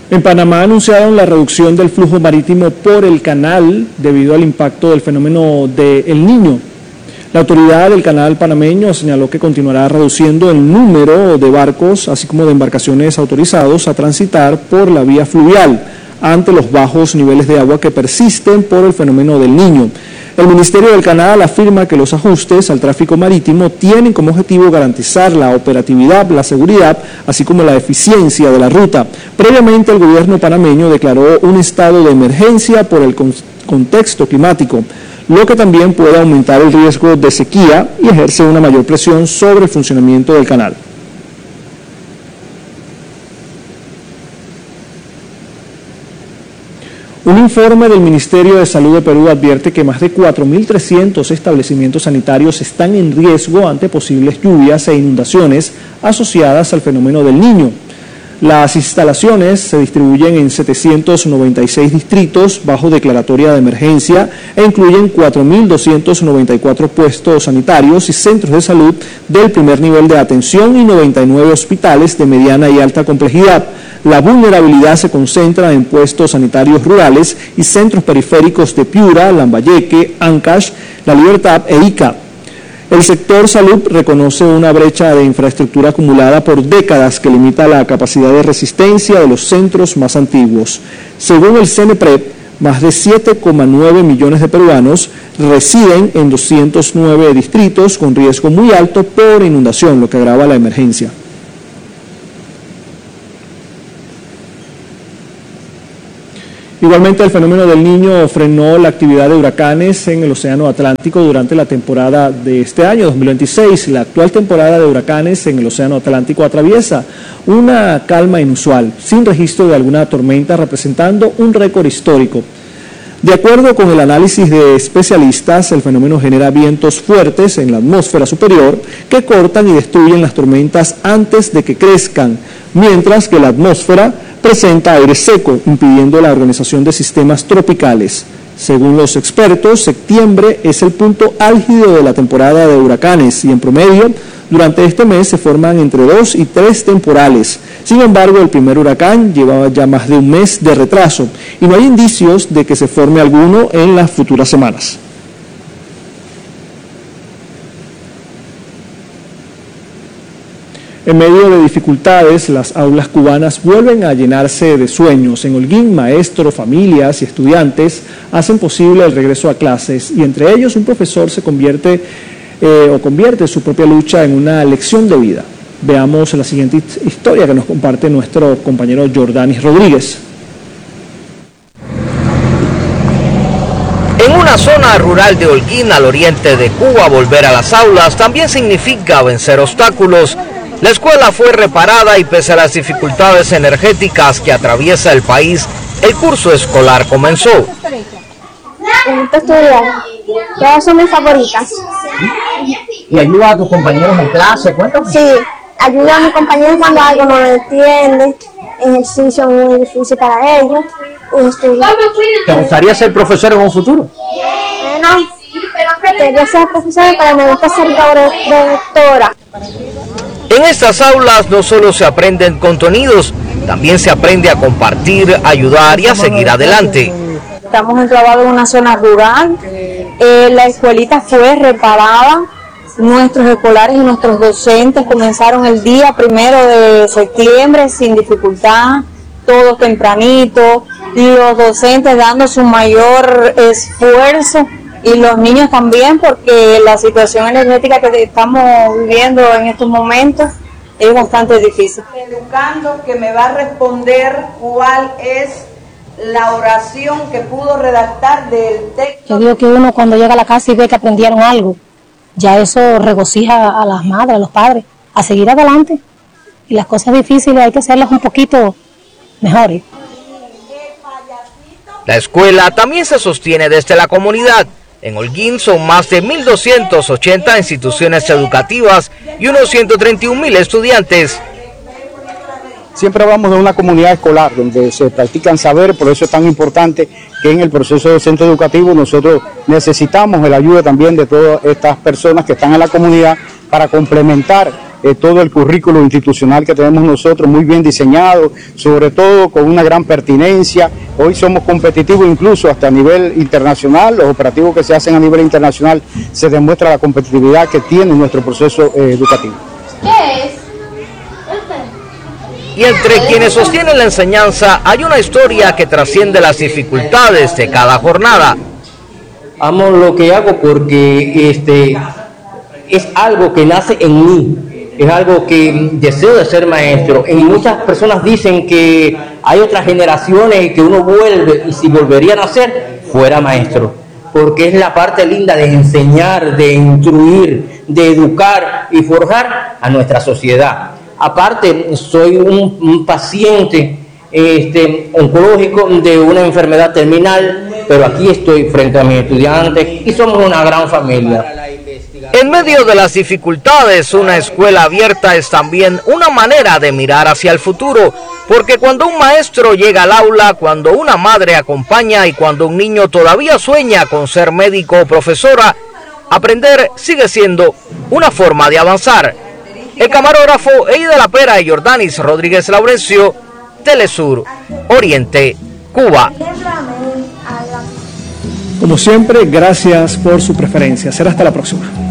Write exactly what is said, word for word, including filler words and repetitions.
En Panamá anunciaron la reducción del flujo marítimo por el canal debido al impacto del fenómeno de El Niño. La autoridad del canal panameño señaló que continuará reduciendo el número de barcos, así como de embarcaciones autorizados a transitar por la vía fluvial ante los bajos niveles de agua que persisten por el fenómeno del Niño. El Ministerio del Canal afirma que los ajustes al tráfico marítimo tienen como objetivo garantizar la operatividad, la seguridad, así como la eficiencia de la ruta. Previamente, el gobierno panameño declaró un estado de emergencia por el contexto climático, lo que también puede aumentar el riesgo de sequía y ejerce una mayor presión sobre el funcionamiento del canal. Un informe del Ministerio de Salud de Perú advierte que más de cuatro mil trescientos establecimientos sanitarios están en riesgo ante posibles lluvias e inundaciones asociadas al fenómeno del Niño. Las instalaciones se distribuyen en setecientos noventa y seis distritos bajo declaratoria de emergencia e incluyen cuatro mil doscientos noventa y cuatro puestos sanitarios y centros de salud del primer nivel de atención y noventa y nueve hospitales de mediana y alta complejidad. La vulnerabilidad se concentra en puestos sanitarios rurales y centros periféricos de Piura, Lambayeque, Ancash, La Libertad e Ica. El sector salud reconoce una brecha de infraestructura acumulada por décadas que limita la capacidad de resistencia de los centros más antiguos. Según el CENEPRED, más de siete coma nueve millones de peruanos residen en doscientos nueve distritos con riesgo muy alto por inundación, lo que agrava la emergencia. Igualmente, el fenómeno del Niño frenó la actividad de huracanes en el Océano Atlántico durante la temporada de este año, dos mil veintiséis. La actual temporada de huracanes en el Océano Atlántico atraviesa una calma inusual, sin registro de alguna tormenta, representando un récord histórico. De acuerdo con el análisis de especialistas, el fenómeno genera vientos fuertes en la atmósfera superior que cortan y destruyen las tormentas antes de que crezcan, mientras que la atmósfera presenta aire seco, impidiendo la organización de sistemas tropicales. Según los expertos, septiembre es el punto álgido de la temporada de huracanes y en promedio, durante este mes se forman entre dos y tres temporales. Sin embargo, el primer huracán llevaba ya más de un mes de retraso y no hay indicios de que se forme alguno en las futuras semanas. En medio de dificultades, las aulas cubanas vuelven a llenarse de sueños. En Holguín, maestros, familias y estudiantes hacen posible el regreso a clases y entre ellos un profesor se convierte eh, o convierte su propia lucha en una lección de vida. Veamos la siguiente historia que nos comparte nuestro compañero Jordanis Rodríguez. En una zona rural de Holguín, al oriente de Cuba, volver a las aulas también significa vencer obstáculos. La escuela fue reparada y pese a las dificultades energéticas que atraviesa el país, el curso escolar comenzó. Me gusta estudiar, todas son mis favoritas. ¿Y ayuda a tus compañeros en clase? Cuéntame. Sí, ayuda a mis compañeros cuando algo no lo entiende, ejercicio muy difícil para ellos. ¿Te gustaría ser profesor en un futuro? Eh, no, quería ser profesora, pero me gusta ser doctora. En estas aulas no solo se aprenden contenidos, también se aprende a compartir, ayudar y a seguir adelante. Estamos enclavados en una zona rural, eh, la escuelita fue reparada, nuestros escolares y nuestros docentes comenzaron el día primero de septiembre sin dificultad, todos tempranito, los docentes dando su mayor esfuerzo y los niños también, porque la situación energética que estamos viviendo en estos momentos es bastante difícil. Educando que me va a responder cuál es la oración que pudo redactar del texto. Yo digo que uno cuando llega a la casa y ve que aprendieron algo, ya eso regocija a las madres, a los padres, a seguir adelante. Y las cosas difíciles hay que hacerlas un poquito mejores. La escuela también se sostiene desde la comunidad. En Holguín son más de mil doscientas ochenta instituciones educativas y unos ciento treinta y un mil estudiantes. Siempre hablamos de una comunidad escolar donde se practican saberes, por eso es tan importante que en el proceso de centro educativo nosotros necesitamos la ayuda también de todas estas personas que están en la comunidad para complementar eh, todo el currículo institucional que tenemos nosotros, muy bien diseñado, sobre todo con una gran pertinencia. Hoy somos competitivos incluso hasta a nivel internacional, los operativos que se hacen a nivel internacional se demuestra la competitividad que tiene nuestro proceso eh, educativo. ¿Qué es? Y entre quienes sostienen la enseñanza hay una historia que trasciende las dificultades de cada jornada. Amo lo que hago porque este, es algo que nace en mí, es algo que deseo de ser maestro. Y muchas personas dicen que hay otras generaciones que uno vuelve y si volverían a ser, fuera maestro. Porque es la parte linda de enseñar, de instruir, de educar y forjar a nuestra sociedad. Aparte, soy un, un paciente este, oncológico de una enfermedad terminal, pero aquí estoy frente a mis estudiantes y somos una gran familia. En medio de las dificultades, una escuela abierta es también una manera de mirar hacia el futuro, porque cuando un maestro llega al aula, cuando una madre acompaña y cuando un niño todavía sueña con ser médico o profesora, aprender sigue siendo una forma de avanzar. El camarógrafo Eide La Pera y Jordanis Rodríguez Laurencio, Telesur, Oriente, Cuba. Como siempre, gracias por su preferencia. Será hasta la próxima.